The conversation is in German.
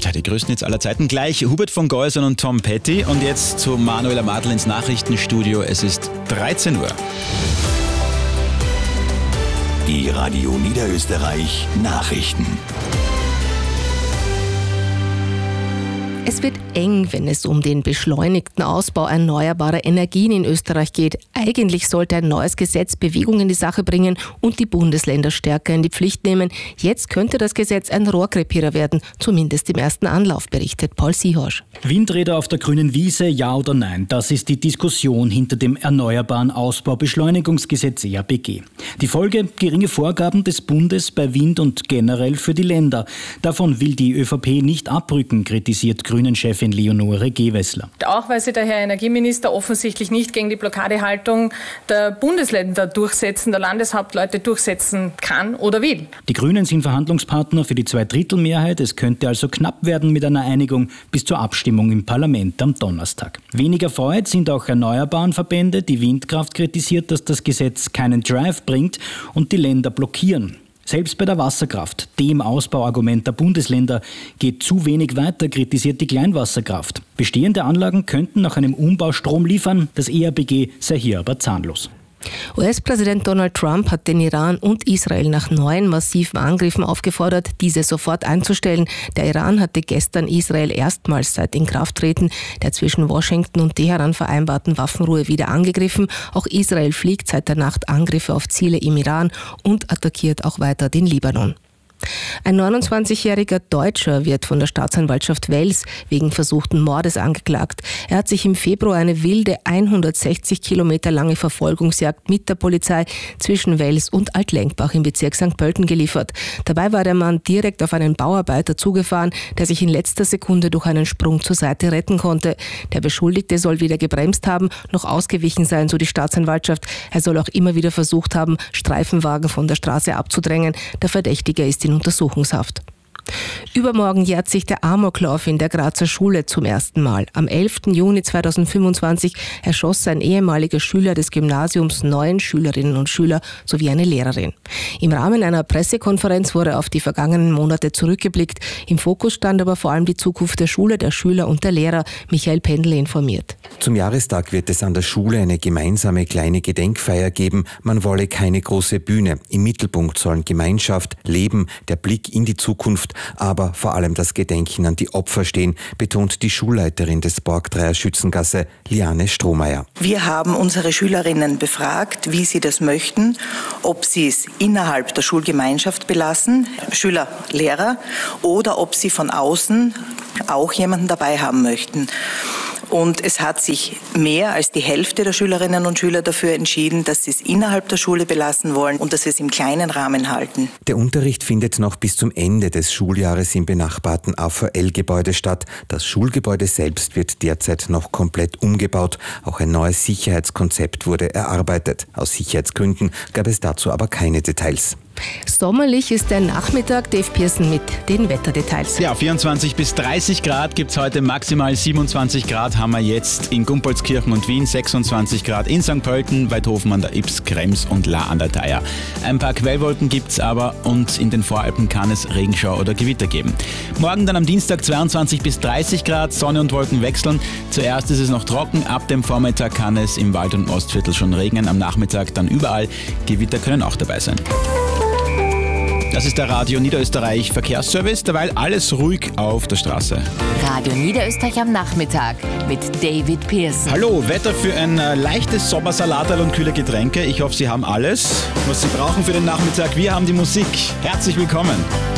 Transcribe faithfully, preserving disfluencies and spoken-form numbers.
Ja, die größten Hits aller Zeiten. Gleich Hubert von Geusern und Tom Petty. Und jetzt zu Manuela Madl ins Nachrichtenstudio. Es ist dreizehn Uhr. Die Radio Niederösterreich Nachrichten. Es wird eng, wenn es um den beschleunigten Ausbau erneuerbarer Energien in Österreich geht. Eigentlich sollte ein neues Gesetz Bewegung in die Sache bringen und die Bundesländer stärker in die Pflicht nehmen. Jetzt könnte das Gesetz ein Rohrkrepierer werden, zumindest im ersten Anlauf, berichtet Paul Sihorsch. Windräder auf der grünen Wiese, ja oder nein? Das ist die Diskussion hinter dem Erneuerbaren Ausbaubeschleunigungsgesetz E A B G. Die Folge: geringe Vorgaben des Bundes bei Wind und generell für die Länder. Davon will die ÖVP nicht abrücken, kritisiert Grünen-Chefin Leonore Gewessler. Auch weil sich der Herr Energieminister offensichtlich nicht gegen die Blockadehaltung der Bundesländer durchsetzen, der Landeshauptleute durchsetzen kann oder will. Die Grünen sind Verhandlungspartner für die Zweidrittelmehrheit. Es könnte also knapp werden mit einer Einigung bis zur Abstimmung im Parlament am Donnerstag. Weniger erfreut sind auch Erneuerbarenverbände. Die Windkraft kritisiert, dass das Gesetz keinen Drive bringt und die Länder blockieren. Selbst bei der Wasserkraft, dem Ausbauargument der Bundesländer, geht zu wenig weiter, kritisiert die Kleinwasserkraft. Bestehende Anlagen könnten nach einem Umbau Strom liefern, das E A B G sei hier aber zahnlos. U S-Präsident Donald Trump hat den Iran und Israel nach neuen massiven Angriffen aufgefordert, diese sofort einzustellen. Der Iran hatte gestern Israel erstmals seit Inkrafttreten der zwischen Washington und Teheran vereinbarten Waffenruhe wieder angegriffen. Auch Israel fliegt seit der Nacht Angriffe auf Ziele im Iran und attackiert auch weiter den Libanon. Ein neunundzwanzigjähriger Deutscher wird von der Staatsanwaltschaft Wels wegen versuchten Mordes angeklagt. Er hat sich im Februar eine wilde hundertsechzig Kilometer lange Verfolgungsjagd mit der Polizei zwischen Wels und Altlenkbach im Bezirk Sankt Pölten geliefert. Dabei war der Mann direkt auf einen Bauarbeiter zugefahren, der sich in letzter Sekunde durch einen Sprung zur Seite retten konnte. Der Beschuldigte soll weder gebremst haben, noch ausgewichen sein, so die Staatsanwaltschaft. Er soll auch immer wieder versucht haben, Streifenwagen von der Straße abzudrängen. Der Verdächtige ist in Untersuchungshaft. Übermorgen jährt sich der Amoklauf in der Grazer Schule zum ersten Mal. Am elften Juni zweitausendfünfundzwanzig erschoss ein ehemaliger Schüler des Gymnasiums neun Schülerinnen und Schüler sowie eine Lehrerin. Im Rahmen einer Pressekonferenz wurde auf die vergangenen Monate zurückgeblickt. Im Fokus stand aber vor allem die Zukunft der Schule, der Schüler und der Lehrer. Michael Pendel informiert. Zum Jahrestag wird es an der Schule eine gemeinsame kleine Gedenkfeier geben. Man wolle keine große Bühne. Im Mittelpunkt sollen Gemeinschaft, Leben, der Blick in die Zukunft, aber vor allem das Gedenken an die Opfer stehen, betont die Schulleiterin des Borgtreier Schützengasse, Liane Strohmeier. Wir haben unsere Schülerinnen befragt, wie sie das möchten, ob sie es innerhalb der Schulgemeinschaft belassen, Schüler, Lehrer, oder ob sie von außen auch jemanden dabei haben möchten. Und es hat sich mehr als die Hälfte der Schülerinnen und Schüler dafür entschieden, dass sie es innerhalb der Schule belassen wollen und dass sie es im kleinen Rahmen halten. Der Unterricht findet noch bis zum Ende des Schuljahres im benachbarten A V L-Gebäude statt. Das Schulgebäude selbst wird derzeit noch komplett umgebaut. Auch ein neues Sicherheitskonzept wurde erarbeitet. Aus Sicherheitsgründen gab es dazu aber keine Details. Sommerlich ist der Nachmittag. Dave Pearson mit den Wetterdetails. Ja, vierundzwanzig bis dreißig Grad gibt es heute, maximal siebenundzwanzig Grad haben wir jetzt in Gumpoldskirchen und Wien, sechsundzwanzig Grad in Sankt Pölten, Weidhofen an der Ybbs, Krems und La an der Thaya. Ein paar Quellwolken gibt es aber und in den Voralpen kann es Regenschauer oder Gewitter geben. Morgen dann am Dienstag zweiundzwanzig bis dreißig Grad, Sonne und Wolken wechseln. Zuerst ist es noch trocken, ab dem Vormittag kann es im Wald- und Ostviertel schon regnen, am Nachmittag dann überall. Gewitter können auch dabei sein. Das ist der Radio Niederösterreich Verkehrsservice, derweil alles ruhig auf der Straße. Radio Niederösterreich am Nachmittag mit David Pearson. Hallo, Wetter für ein äh, leichtes Sommersalaterl und kühle Getränke. Ich hoffe, Sie haben alles, was Sie brauchen für den Nachmittag. Wir haben die Musik. Herzlich willkommen.